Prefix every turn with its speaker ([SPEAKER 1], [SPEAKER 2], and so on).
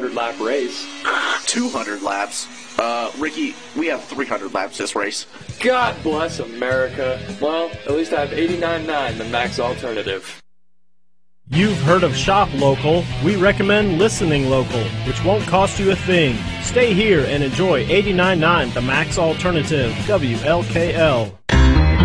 [SPEAKER 1] 200-lap race.
[SPEAKER 2] 200 laps? Ricky, we have 300 laps this race.
[SPEAKER 1] God bless America. Well, at least I have 89.9, the max alternative.
[SPEAKER 3] You've heard of Shop Local. We recommend listening local, which won't cost you a thing. Stay here and enjoy 89.9, the max alternative, WLKL.